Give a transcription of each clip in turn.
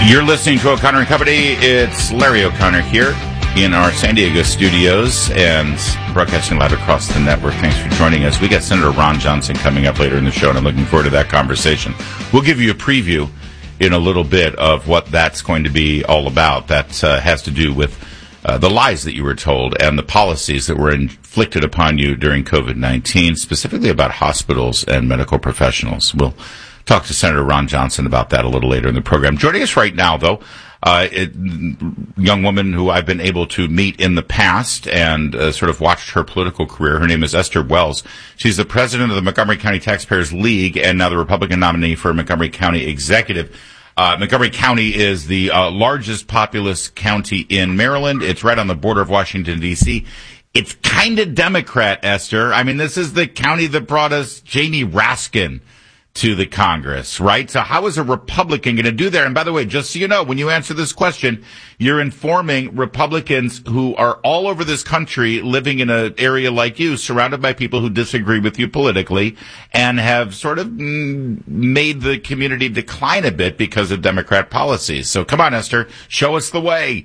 You're listening to O'Connor and Company. It's Larry O'Connor here in our San Diego studios and broadcasting live across the network. Thanks for joining us. We got Senator Ron Johnson coming up later in the show, and I'm looking forward to that conversation. We'll give you a preview in a little bit of what that's going to be all about. That has to do with the lies that you were told and the policies that were inflicted upon you during COVID-19, specifically about hospitals and medical professionals. We'll talk to Senator Ron Johnson about that a little later in the program. Joining us right now, though, a young woman who I've been able to meet in the past and sort of watched her political career. Her name is Esther Wells. She's the president of the Montgomery County Taxpayers League and now the Republican nominee for Montgomery County Executive. Montgomery County is the largest populous county in Maryland. It's right on the border of Washington, D.C. It's kind of Democrat, Esther. I mean, this is the county that brought us Jamie Raskin to the Congress, right? So how is a Republican going to do that? And by the way, just so you know, when you answer this question, you're informing Republicans who are all over this country living in an area like you, surrounded by people who disagree with you politically and have sort of made the community decline a bit because of Democrat policies. So come on, Esther, show us the way.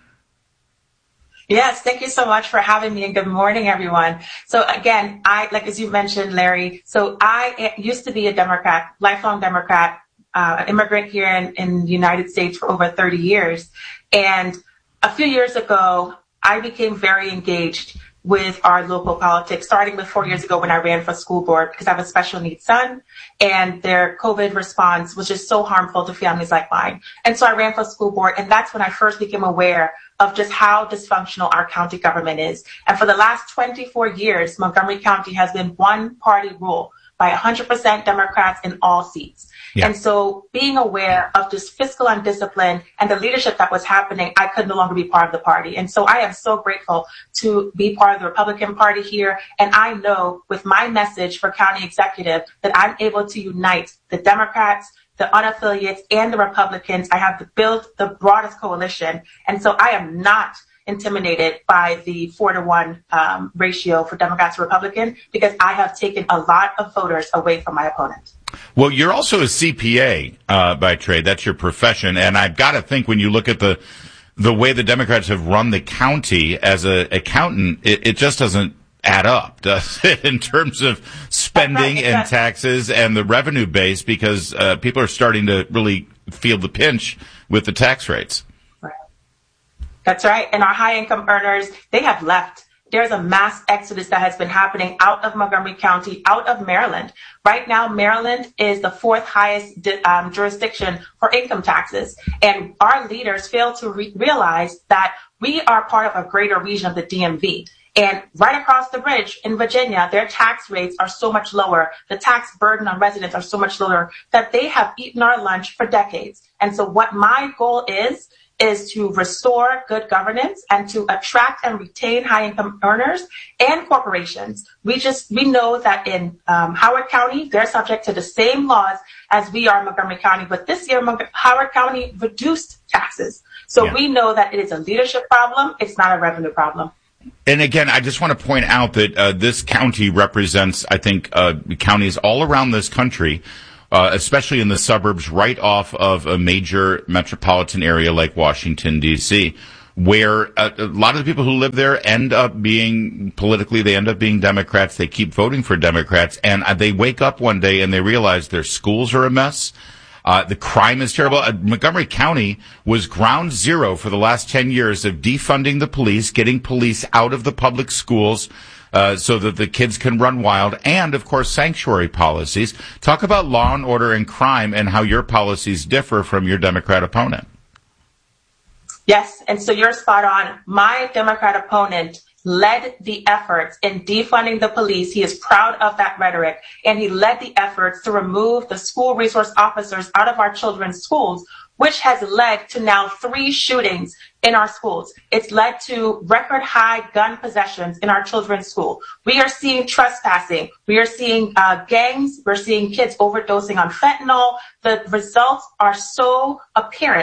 Yes, thank you so much for having me, and good morning, everyone. So again, as you mentioned, Larry, so I used to be a Democrat, lifelong Democrat, immigrant here in the United States for over 30 years. And a few years ago, I became very engaged with our local politics, starting with 4 years ago when I ran for school board because I have a special needs son and their COVID response was just so harmful to families like mine. And so I ran for school board, and that's when I first became aware of just how dysfunctional our county government is. And for the last 24 years, Montgomery County has been one-party rule by 100% Democrats in all seats. Yeah. And so being aware of this fiscal undiscipline and the leadership that was happening, I could no longer be part of the party. And so I am so grateful to be part of the Republican Party here. And I know with my message for county executive that I'm able to unite the Democrats, the unaffiliates, and the Republicans. I have built the broadest coalition. And so I am not intimidated by the 4-to-1 ratio for Democrats to Republican because I have taken a lot of voters away from my opponent. Well, you're also a CPA by trade. That's your profession. And I've got to think when you look at the way the Democrats have run the county as an accountant, it just doesn't add up, does it, in terms of spending and taxes and the revenue base, because people are starting to really feel the pinch with the tax rates. Right. That's right. And our high-income earners, they have left. There's a mass exodus that has been happening out of Montgomery County, out of Maryland. Right now, Maryland is the fourth highest jurisdiction for income taxes. And our leaders fail to realize that we are part of a greater region of the DMV. And right across the bridge in Virginia, their tax rates are so much lower. The tax burden on residents are so much lower that they have eaten our lunch for decades. And so what my goal is to restore good governance and to attract and retain high-income earners and corporations. We know that in Howard County, they're subject to the same laws as we are in Montgomery County. But this year, Howard County reduced taxes. So we know that it is a leadership problem. It's not a revenue problem. And again, I just want to point out that this county represents, I think, counties all around this country, especially in the suburbs right off of a major metropolitan area like Washington, D.C., where a lot of the people who live there end up being Democrats. They keep voting for Democrats, and they wake up one day and they realize their schools are a mess. The crime is terrible. Montgomery County was ground zero for the last 10 years of defunding the police, getting police out of the public schools so that the kids can run wild, and, of course, sanctuary policies. Talk about law and order and crime and how your policies differ from your Democrat opponent. Yes, and so you're spot on. My Democrat opponent led the efforts in defunding the police. He is proud of that rhetoric, and he led the efforts to remove the school resource officers out of our children's schools, which has led to now 3 shootings in our schools. It's led to record high gun possessions in our children's school. We are seeing trespassing. We are seeing gangs. We're seeing kids overdosing on fentanyl. The results are so apparent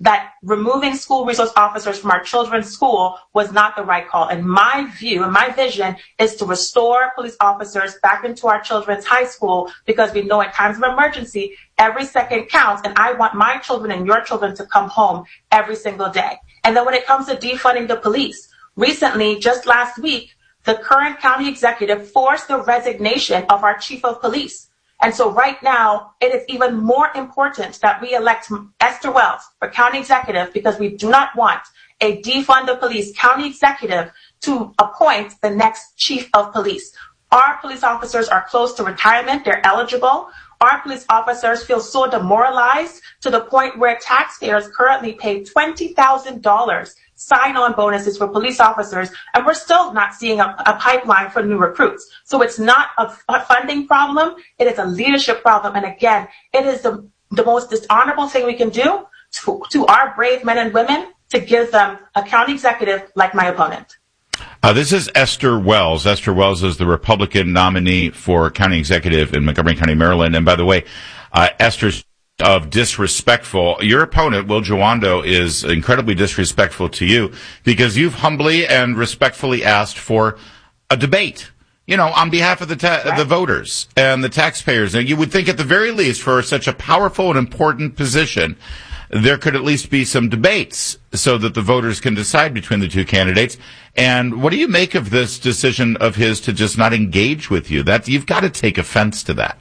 that removing school resource officers from our children's school was not the right call. And my view and my vision is to restore police officers back into our children's high school, because we know in times of emergency, every second counts, and I want my children and your children to come home every single day. And then when it comes to defunding the police, recently, just last week, the current county executive forced the resignation of our chief of police. And so right now, it is even more important that we elect Esther Wells for county executive, because we do not want a defund the police county executive to appoint the next chief of police. Our police officers are close to retirement. They're eligible. Our police officers feel so demoralized to the point where taxpayers currently pay $20,000 sign-on bonuses for police officers, and we're still not seeing a pipeline for new recruits. So it's not a funding problem, it is a leadership problem. And again, it is the most dishonorable thing we can do to our brave men and women, to give them a county executive like my opponent. This is Esther Wells. Esther Wells is the Republican nominee for county executive in Montgomery County, Maryland. And by the way, Esther's of disrespectful. Your opponent, Will Jawando, is incredibly disrespectful to you because you've humbly and respectfully asked for a debate, you know, on behalf of the voters and the taxpayers. And you would think at the very least, for such a powerful and important position, there could at least be some debates so that the voters can decide between the two candidates. And what do you make of this decision of his to just not engage with you? That you've got to take offense to that.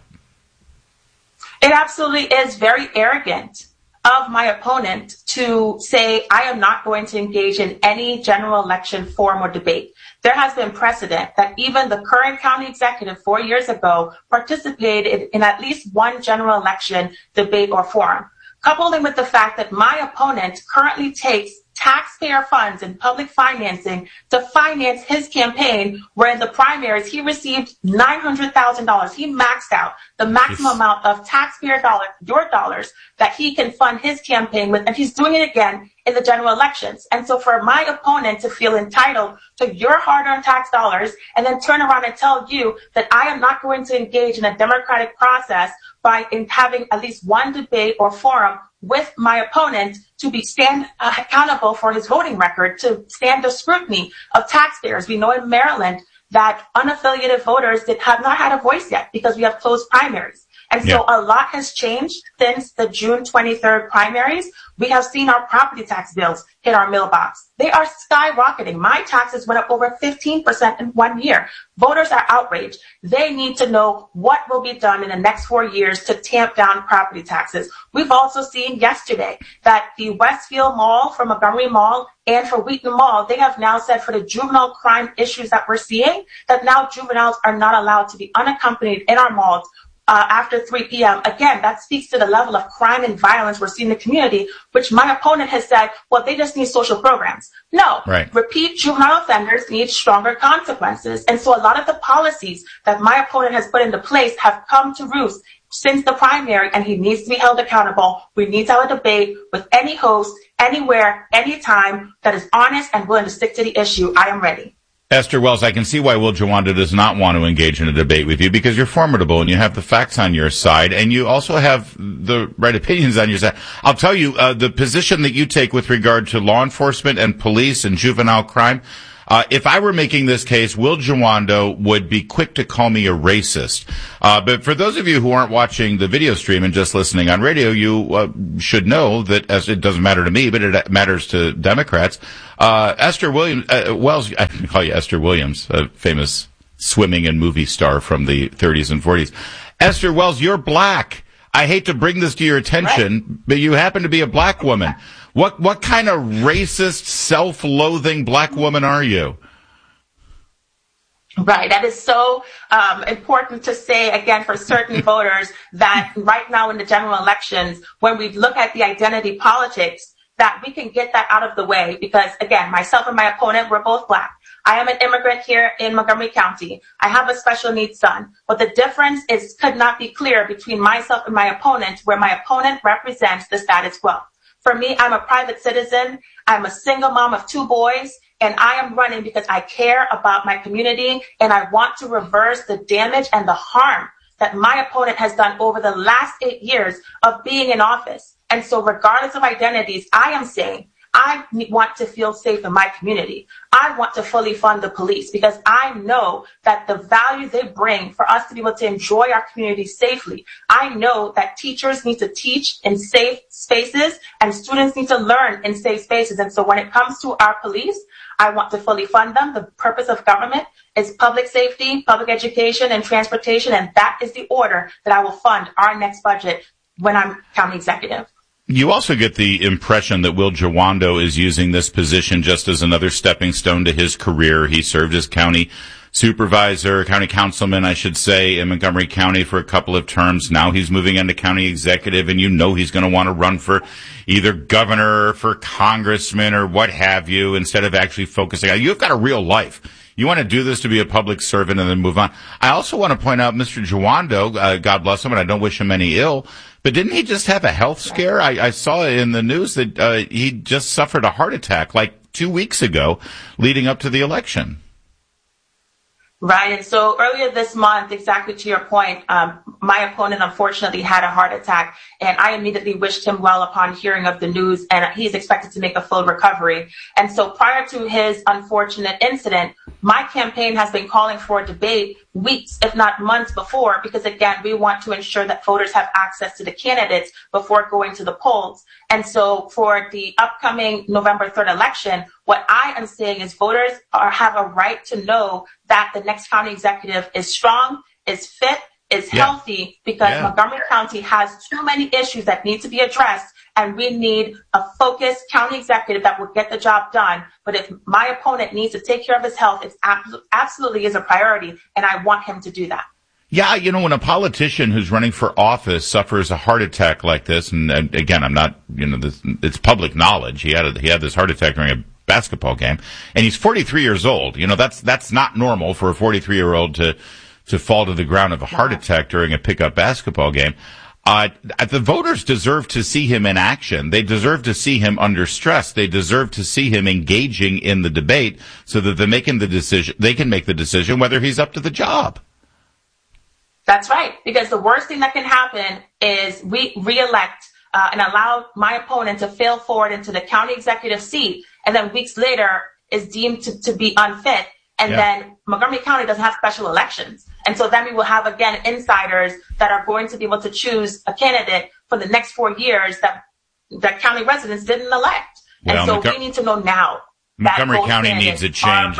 It absolutely is very arrogant of my opponent to say, I am not going to engage in any general election forum or debate. There has been precedent that even the current county executive 4 years ago participated in at least one general election debate or forum. Coupling with the fact that my opponent currently takes taxpayer funds and public financing to finance his campaign, where in the primaries he received $900,000. He maxed out the maximum amount of taxpayer dollars, your dollars, that he can fund his campaign with, and he's doing it again in the general elections. And so for my opponent to feel entitled to your hard-earned tax dollars and then turn around and tell you that I am not going to engage in a democratic process by having at least one debate or forum with my opponent to be stand accountable for his voting record, to stand the scrutiny of taxpayers. We know in Maryland that unaffiliated voters have not had a voice yet because we have closed primaries. And so a lot has changed since the June 23rd primaries. We have seen our property tax bills hit our mailbox. They are skyrocketing. My taxes went up over 15% in 1 year. Voters are outraged. They need to know what will be done in the next 4 years to tamp down property taxes. We've also seen yesterday that the Westfield Mall for Montgomery Mall and for Wheaton Mall, they have now said for the juvenile crime issues that we're seeing, that now juveniles are not allowed to be unaccompanied in our malls after 3 p.m. Again, that speaks to the level of crime and violence we're seeing in the community, which my opponent has said, well, they just need social programs. No, repeat juvenile offenders need stronger consequences. And so a lot of the policies that my opponent has put into place have come to roost since the primary, and he needs to be held accountable. We need to have a debate with any host, anywhere, anytime, that is honest and willing to stick to the issue. I am ready. Esther Wells, I can see why Will Jawando does not want to engage in a debate with you, because you're formidable and you have the facts on your side and you also have the right opinions on your side. I'll tell you, the position that you take with regard to law enforcement and police and juvenile crime, if I were making this case, Will Jawando would be quick to call me a racist. But for those of you who aren't watching the video stream and just listening on radio, you should know that, as it doesn't matter to me, but it matters to Democrats. Esther Williams, Wells, I can call you Esther Williams, a famous swimming and movie star from the 30s and 40s. Esther Wells, you're black. I hate to bring this to your attention, but you happen to be a black woman. What kind of racist, self-loathing black woman are you? Right. That is so important to say, again, for certain voters, that right now in the general elections, when we look at the identity politics, that we can get that out of the way. Because, again, myself and my opponent, we're both black. I am an immigrant here in Montgomery County. I have a special needs son. But the difference could not be clear between myself and my opponent, where my opponent represents the status quo. For me, I'm a private citizen. I'm a single mom of 2 boys, and I am running because I care about my community, and I want to reverse the damage and the harm that my opponent has done over the last 8 years of being in office. And so regardless of identities, I am saying I want to feel safe in my community. I want to fully fund the police because I know that the value they bring for us to be able to enjoy our community safely. I know that teachers need to teach in safe spaces and students need to learn in safe spaces. And so when it comes to our police, I want to fully fund them. The purpose of government is public safety, public education, and transportation. And that is the order that I will fund our next budget when I'm county executive. You also get the impression that Will Jawando is using this position just as another stepping stone to his career. He served as county supervisor, county councilman, I should say, in Montgomery County for a couple of terms. Now he's moving into county executive, and you know he's going to want to run for either governor or for congressman or what have you, instead of actually focusing on, you've got a real life. You want to do this to be a public servant and then move on. I also want to point out Mr. Jawando, God bless him, and I don't wish him any ill, but didn't he just have a health scare? I saw in the news that he just suffered a heart attack like 2 weeks ago leading up to the election. Right. And so earlier this month, exactly to your point, my opponent unfortunately had a heart attack, and I immediately wished him well upon hearing of the news, and he's expected to make a full recovery. And so prior to his unfortunate incident, my campaign has been calling for a debate weeks, if not months before, because again, we want to ensure that voters have access to the candidates before going to the polls. And so for the upcoming November 3rd election, what I am saying is voters have a right to know that the next county executive is strong, is fit, is healthy, because Montgomery County has too many issues that need to be addressed, and we need a focused county executive that will get the job done. But if my opponent needs to take care of his health, it absolutely is a priority, and I want him to do that. Yeah, you know, when a politician who's running for office suffers a heart attack like this, and again, I'm not, you know, it's public knowledge. He had this heart attack during a basketball game, and he's 43 years old. You know, that's not normal for a 43-year-old to fall to the ground of a heart attack during a pickup basketball game. The voters deserve to see him in action. They deserve to see him under stress. They deserve to see him engaging in the debate so that they can make the decision whether he's up to the job. That's right, because the worst thing that can happen is we reelect and allow my opponent to fail forward into the county executive seat, and then weeks later is deemed to be unfit, and then Montgomery County doesn't have special elections. And so then we will have, again, insiders that are going to be able to choose a candidate for the next 4 years that county residents didn't elect. And so we need to know now. Montgomery County needs a change.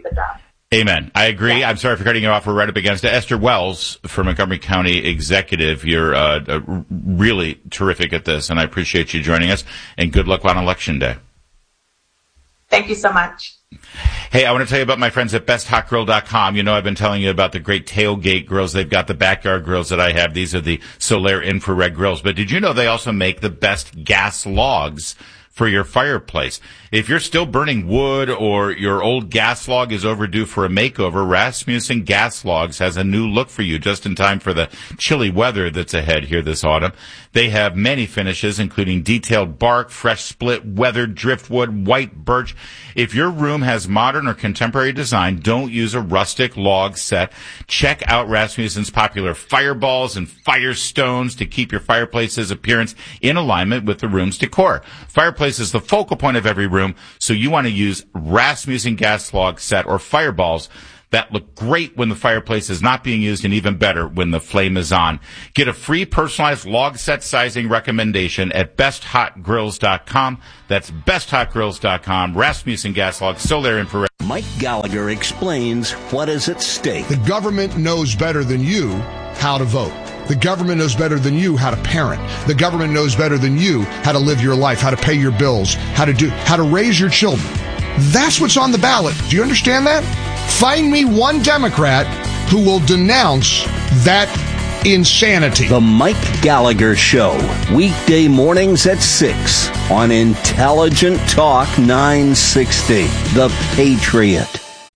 Amen. I agree. I'm sorry for cutting you off. We're right up against it. Esther Wells for Montgomery County Executive. You're really terrific at this, and I appreciate you joining us. And good luck on Election Day. Thank you so much. Hey, I want to tell you about my friends at BestHotGrill.com. You know, I've been telling you about the great tailgate grills. They've got the backyard grills that I have. These are the Solaire infrared grills. But did you know they also make the best gas logs for your fireplace? If you're still burning wood or your old gas log is overdue for a makeover, Rasmussen Gas Logs has a new look for you just in time for the chilly weather that's ahead here this autumn. They have many finishes, including detailed bark, fresh split, weathered driftwood, white birch. If your room has modern or contemporary design, don't use a rustic log set. Check out Rasmussen's popular fireballs and firestones to keep your fireplace's appearance in alignment with the room's decor. Fireplace is the focal point of every room, so you want to use Rasmussen Gas Log Set or fireballs that look great when the fireplace is not being used and even better when the flame is on. Get a free personalized log set sizing recommendation at BestHotGrills.com. That's BestHotGrills.com. Rasmussen Gas Log, Solaire infrared. Mike Gallagher explains what is at stake. The government knows better than you how to vote. The government knows better than you how to parent. The government knows better than you how to live your life, how to pay your bills, how to raise your children. That's what's on the ballot. Do you understand that? Find me one Democrat who will denounce that insanity. The Mike Gallagher Show, weekday mornings at 6 on Intelligent Talk 960, The Patriot.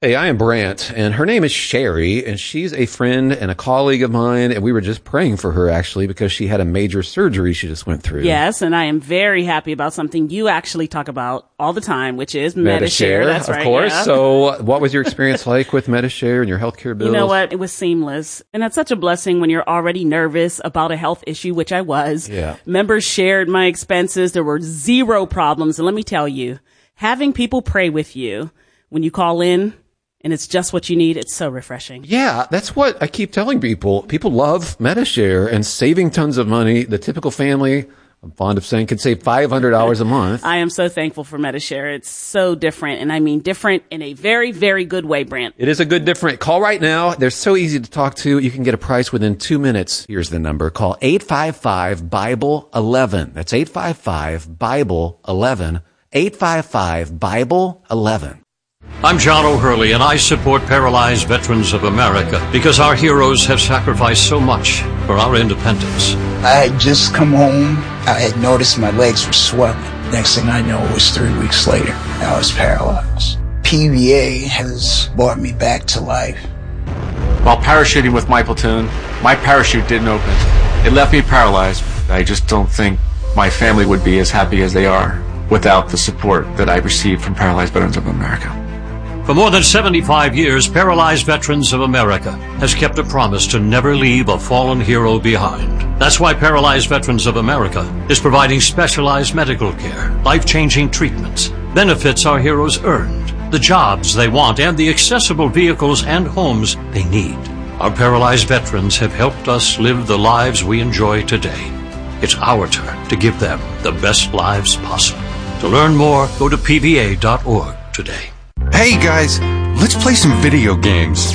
Hey, I am Brant, and her name is Sherry, and she's a friend and a colleague of mine, and we were just praying for her, actually, because she had a major surgery she just went through. Yes, and I am very happy about something you actually talk about all the time, which is Medi-Share. That's right. Of course. Yeah. So what was your experience like with Medi-Share and your healthcare bills? You know what? It was seamless. And that's such a blessing when you're already nervous about a health issue, which I was. Yeah. Members shared my expenses. There were zero problems. And let me tell you, having people pray with you when you call in, and it's just what you need. It's so refreshing. Yeah, that's what I keep telling people. People love Medi-Share and saving tons of money. The typical family, I'm fond of saying, can save $500 a month. I am so thankful for Medi-Share. It's so different. And I mean different in a very, very good way, Brant. It is a good different. Call right now. They're so easy to talk to. You can get a price within 2 minutes. Here's the number. Call 855-BIBLE-11. That's 855-BIBLE-11. 855-BIBLE-11. I'm John O'Hurley, and I support Paralyzed Veterans of America because our heroes have sacrificed so much for our independence. I had just come home. I had noticed my legs were swelling. Next thing I know, it was 3 weeks later. I was paralyzed. PVA has brought me back to life. While parachuting with my platoon, my parachute didn't open. It left me paralyzed. I just don't think my family would be as happy as they are without the support that I received from Paralyzed Veterans of America. For more than 75 years, Paralyzed Veterans of America has kept a promise to never leave a fallen hero behind. That's why Paralyzed Veterans of America is providing specialized medical care, life-changing treatments, benefits our heroes earned, the jobs they want, and the accessible vehicles and homes they need. Our paralyzed veterans have helped us live the lives we enjoy today. It's our turn to give them the best lives possible. To learn more, go to pva.org today. Hey guys, let's play some video games.